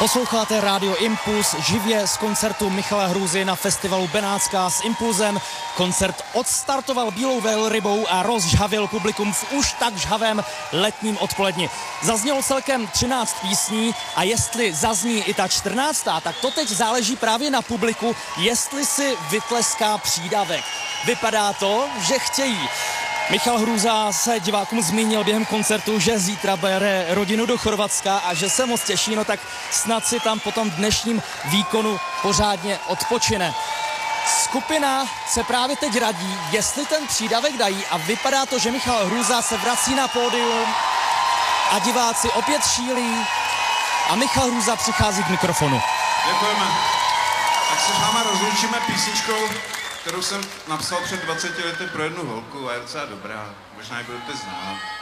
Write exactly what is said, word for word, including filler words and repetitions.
Posloucháte Rádio Impuls živě z koncertu Michala Hrůzy na festivalu Benátská s Impulzem. Koncert odstartoval bílou velrybou a rozžhavil publikum v už tak žhavém letním odpoledni. Zaznělo celkem třináct písní a jestli zazní i ta čtrnáctá, tak to teď záleží právě na publiku, jestli si vytleská přídavek. Vypadá to, že chtějí. Michal Hrůza se divákům zmínil během koncertu, že zítra bere rodinu do Chorvatska a že se moc těší, no tak snad si tam po tom dnešním výkonu pořádně odpočine. Skupina se právě teď radí, jestli ten přídavek dají a vypadá to, že Michal Hrůza se vrací na pódium a diváci opět šílí a Michal Hrůza přichází k mikrofonu. Děkujeme. Tak se s váma rozloučíme písničkou, kterou jsem napsal před dvaceti lety pro jednu holku a je docela dobrá. Možná ji budete znát.